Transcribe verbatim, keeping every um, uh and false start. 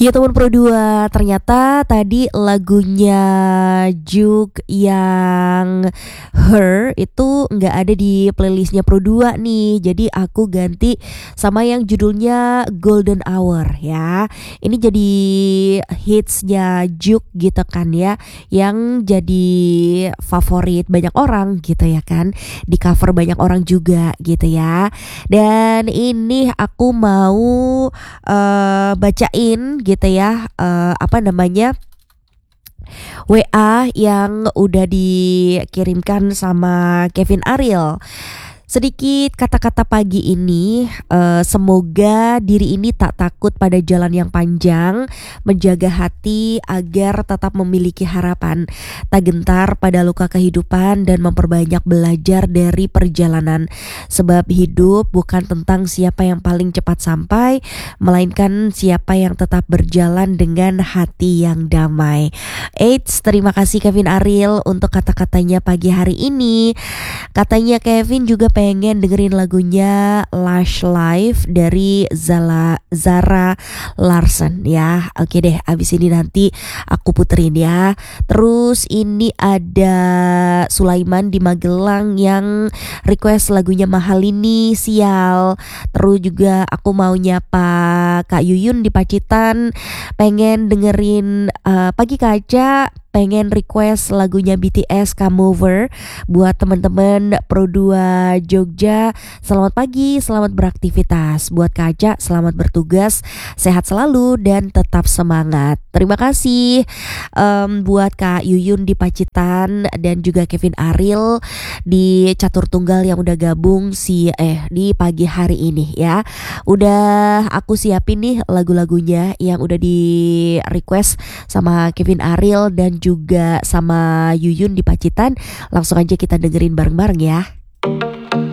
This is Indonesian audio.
Ya teman Pro dua, ternyata tadi lagunya Juk yang Her itu nggak ada di playlistnya Pro dua nih. Jadi aku ganti sama yang judulnya Golden Hour ya. Ini jadi hitsnya Juk gitu kan ya, yang jadi favorit banyak orang gitu ya kan. Di cover banyak orang juga gitu ya. Dan ini aku mau uh, bacain gitu ya, uh, apa namanya, W A yang udah dikirimkan sama Kevin Ariel. Sedikit kata-kata pagi ini, uh, semoga diri ini tak takut pada jalan yang panjang, menjaga hati agar tetap memiliki harapan, tak gentar pada luka kehidupan dan memperbanyak belajar dari perjalanan. Sebab hidup bukan tentang siapa yang paling cepat sampai, melainkan siapa yang tetap berjalan dengan hati yang damai. Eits, terima kasih Kevin Ariel untuk kata-katanya pagi hari ini. Katanya Kevin juga pengen dengerin lagunya Lush Life dari Zala, Zara Larson ya. Oke deh, abis ini nanti aku puterin ya. Terus ini ada Sulaiman di Magelang yang request lagunya Mahalini Sial. Terus juga aku mau nyapa Kak Yuyun di Pacitan, pengen dengerin uh, Pagi Kaca, pengen request lagunya B T S Come Over buat teman-teman Pro dua Jogja. Selamat pagi, selamat beraktivitas. Buat Kaca, selamat bertugas, sehat selalu dan tetap semangat. Terima kasih um, buat Kak Yuyun di Pacitan dan juga Kevin Ariel di Catur Tunggal yang udah gabung si eh di pagi hari ini ya. Udah aku siapin nih lagu-lagunya yang udah di request sama Kevin Ariel dan juga sama Yuyun di Pacitan. Langsung aja kita dengerin bareng-bareng ya.